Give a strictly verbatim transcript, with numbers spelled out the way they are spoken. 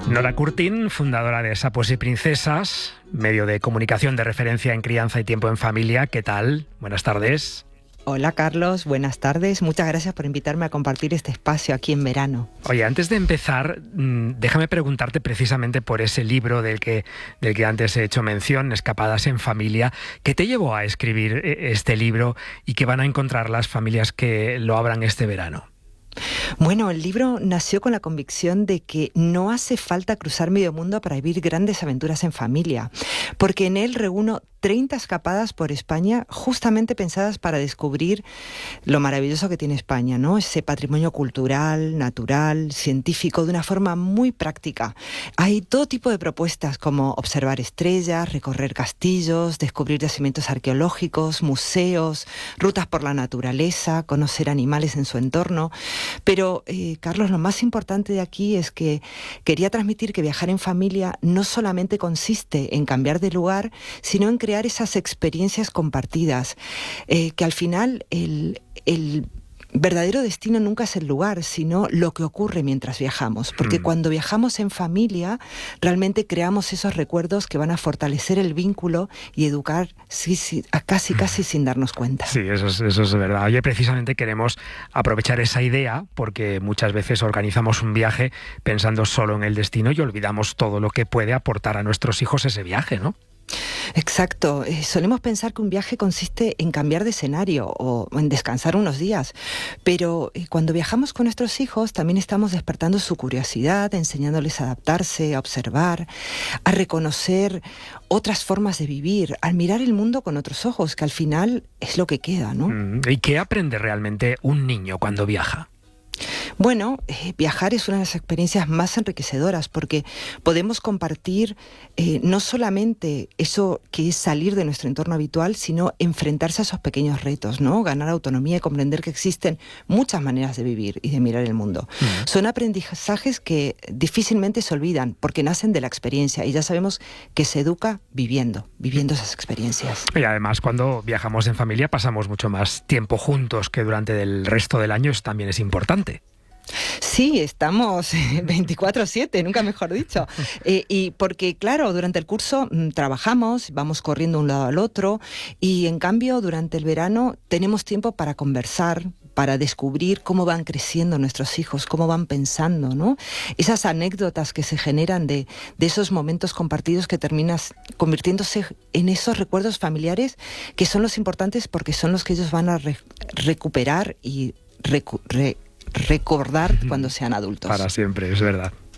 Nora Curtin, fundadora de Sapos y Princesas, medio de comunicación de referencia en crianza y tiempo en familia. ¿Qué tal? Buenas tardes. Hola Carlos, buenas tardes. Muchas gracias por invitarme a compartir este espacio aquí en verano. Oye, antes de empezar, déjame preguntarte precisamente por ese libro del que, del que antes he hecho mención, Escapadas en Familia. ¿Qué te llevó a escribir este libro y qué van a encontrar las familias que lo abran este verano? Bueno, el libro nació con la convicción de que no hace falta cruzar medio mundo para vivir grandes aventuras en familia, porque en él reúno treinta escapadas por España justamente pensadas para descubrir lo maravilloso que tiene España, ¿no? Ese patrimonio cultural, natural, científico, de una forma muy práctica. Hay todo tipo de propuestas como observar estrellas, recorrer castillos, descubrir yacimientos arqueológicos, museos, rutas por la naturaleza, conocer animales en su entorno. Pero, eh, Carlos, lo más importante de aquí es que quería transmitir que viajar en familia no solamente consiste en cambiar de lugar, sino en crear esas experiencias compartidas, eh, que al final el, el verdadero destino nunca es el lugar, sino lo que ocurre mientras viajamos. Porque mm. cuando viajamos en familia, realmente creamos esos recuerdos que van a fortalecer el vínculo y educar sí, sí, a casi, casi sin darnos cuenta. Sí, eso es, eso es verdad. Oye, precisamente queremos aprovechar esa idea porque muchas veces organizamos un viaje pensando solo en el destino y olvidamos todo lo que puede aportar a nuestros hijos ese viaje, ¿no? Exacto. Eh, solemos pensar que un viaje consiste en cambiar de escenario o en descansar unos días, pero eh, cuando viajamos con nuestros hijos también estamos despertando su curiosidad, enseñándoles a adaptarse, a observar, a reconocer otras formas de vivir, al mirar el mundo con otros ojos, que al final es lo que queda, ¿no? ¿Y qué aprende realmente un niño cuando viaja? Bueno, eh, viajar es una de las experiencias más enriquecedoras porque podemos compartir eh, no solamente eso que es salir de nuestro entorno habitual, sino enfrentarse a esos pequeños retos, ¿no? Ganar autonomía y comprender que existen muchas maneras de vivir y de mirar el mundo. Mm. Son aprendizajes que difícilmente se olvidan porque nacen de la experiencia y ya sabemos que se educa viviendo, viviendo esas experiencias. Y además cuando viajamos en familia pasamos mucho más tiempo juntos que durante el resto del año, eso también es importante. Sí, estamos veinticuatro siete, nunca mejor dicho. Eh, y porque, claro, durante el curso mmm, trabajamos, vamos corriendo de un lado al otro, y en cambio, durante el verano tenemos tiempo para conversar, para descubrir cómo van creciendo nuestros hijos, cómo van pensando, ¿no? Esas anécdotas que se generan de, de esos momentos compartidos que terminas convirtiéndose en esos recuerdos familiares que son los importantes porque son los que ellos van a re- recuperar y recu- re- recordar cuando sean adultos. Para siempre, es verdad.